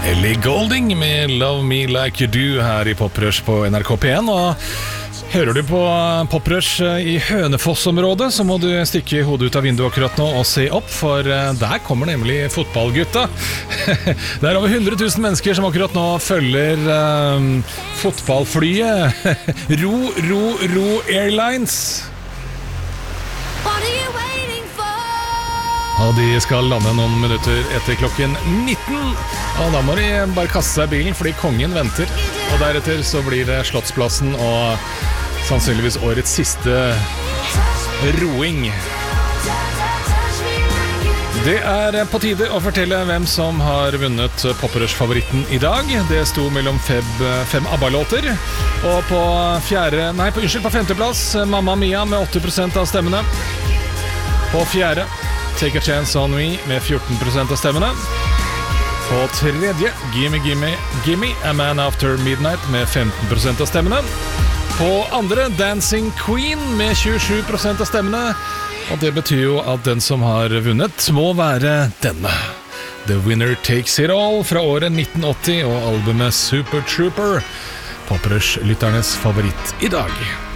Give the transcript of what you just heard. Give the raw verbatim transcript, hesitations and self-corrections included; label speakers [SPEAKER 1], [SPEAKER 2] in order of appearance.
[SPEAKER 1] Ellie Goulding med Love Me Like You Do her i Poprush på N R K P en. Og hører du på Poprush i Hønefoss-området, så må du stikke hodet ut av vinduet akkurat nå og se opp, for der kommer nemlig fotballgutta. Det er over hundre tusen mennesker som akkurat nå følger um, fotballflyet Ro, Ro, Ro Airlines. Og de skal lande noen minutter etter klokken nitten. Og da må de bare kaste seg i bilen, fordi kongen venter. Og deretter så blir det Slottsplassen og sannsynligvis årets siste roing. Det er på tide å fortelle hvem som har vunnet Poprush-favoritten i dag. Det sto mellom fem, fem ABBA-låter. Og på fjerde, nei, på, unnskyld, på femteplass Mamma Mia med åtte prosent av stemmene. På fjerde Take a Chance on Me med fjorten prosent av stemmene. På tredje Gimme Gimme Gimme A Man After Midnight med femten prosent av stemmene. På andre Dancing Queen med tjuesju prosent av stemmene. Og det betyr jo at den som har vunnet må være denne. The Winner Takes It All fra året nitten åtti og albumet Super Trooper. Poprush-lytternes favoritt i dag.